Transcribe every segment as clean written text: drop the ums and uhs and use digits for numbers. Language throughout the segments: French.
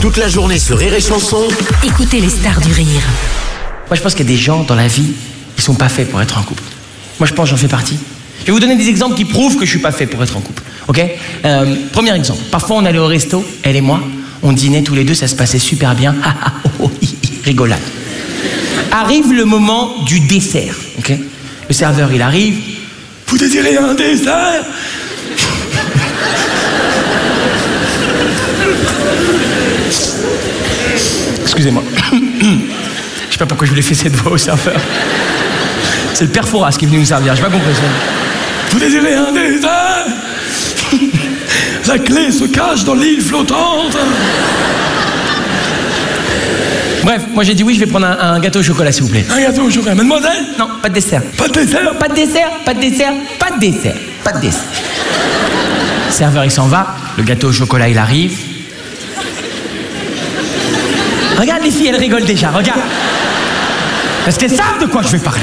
Toute la journée sur Rire et Chanson. Écoutez les stars du rire. Moi, je pense qu'il y a des gens dans la vie, ils sont pas faits pour être en couple. Moi, je pense que j'en fais partie. Je vais vous donner des exemples qui prouvent que je suis pas fait pour être en couple. Ok ? Premier exemple. Parfois, on allait au resto, elle et moi, on dînait tous les deux, ça se passait super bien. Rigolade. Arrive le moment du dessert. Ok ? Le serveur, il arrive. Vous désirez un dessert ? Excusez-moi. Je sais pas pourquoi je voulais faire cette voix au serveur. C'est le père Fouras qui est venu nous servir, j'ai pas compris ça. Vous désirez un dessert ? La clé se cache dans l'île flottante. Bref, moi j'ai dit oui, je vais prendre un gâteau au chocolat s'il vous plaît. Un gâteau au chocolat, mademoiselle ? Non, pas de dessert. Pas de dessert ? Pas de dessert, pas de dessert, pas de dessert, pas de dessert. Le serveur il s'en va, le gâteau au chocolat il arrive. Regarde les filles, elles rigolent déjà, regarde. Parce qu'elles savent de quoi je vais parler.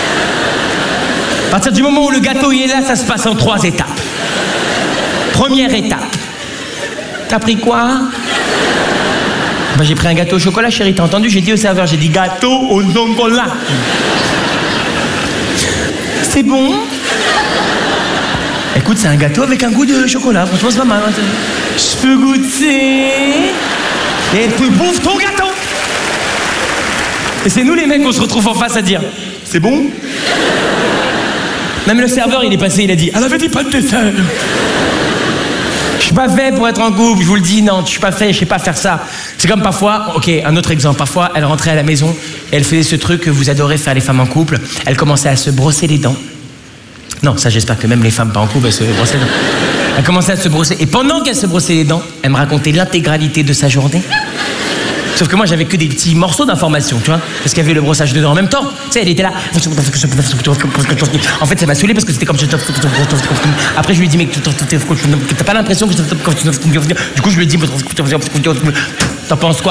À partir du moment où le gâteau il est là, ça se passe en 3 étapes. Première étape. T'as pris quoi ? Bah, j'ai pris un gâteau au chocolat, chérie, t'as entendu ? J'ai dit au serveur, j'ai dit gâteau au chocolat. C'est bon ? Écoute, c'est un gâteau avec un goût de chocolat, franchement c'est pas mal. Je peux goûter ? Et tu bouffes ton gâteau. Et c'est nous les mecs qu'on se retrouve en face à dire c'est bon. Même le serveur il est passé, il a dit elle avait dit pas de dessert. Je suis pas fait pour être en couple, je vous le dis, non, je suis pas fait, je sais pas faire ça. C'est comme parfois, ok, un autre exemple, parfois elle rentrait à la maison et elle faisait ce truc que vous adorez faire les femmes en couple, elle commençait à se brosser les dents. Non, ça j'espère que même les femmes pas en couple, elles se brossaient les dents. Elle commençait à se brosser. Et pendant qu'elle se brossait les dents, elle me racontait l'intégralité de sa journée. Sauf que moi, j'avais que des petits morceaux d'informations, tu vois. Parce qu'il y avait le brossage de dents en même temps. Tu sais, elle était là. En fait, ça m'a saoulé parce que c'était comme... Après, je lui ai dit, mais t'as pas l'impression que... Du coup, je lui ai dit... T'en penses quoi ?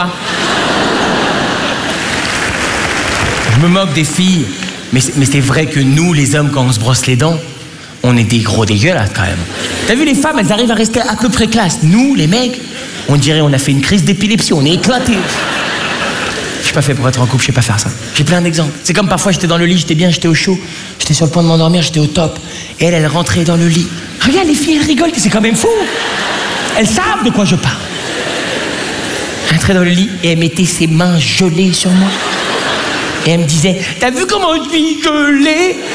Je me moque des filles. Mais c'est vrai que nous, les hommes, quand on se brosse les dents, on est des gros dégueulasses quand même. T'as vu les femmes, elles arrivent à rester à peu près classe. Nous, les mecs, on dirait on a fait une crise d'épilepsie, on est éclatés. Je suis pas fait pour être en couple, je sais pas faire ça. J'ai plein d'exemples. C'est comme parfois j'étais dans le lit, j'étais bien, j'étais au chaud. J'étais sur le point de m'endormir, j'étais au top. Et elle rentrait dans le lit. Regarde les filles, elles rigolent, c'est quand même fou. Elles savent de quoi je parle. Elle rentrait dans le lit et elle mettait ses mains gelées sur moi. Et elle me disait, t'as vu comment je suis gelée ?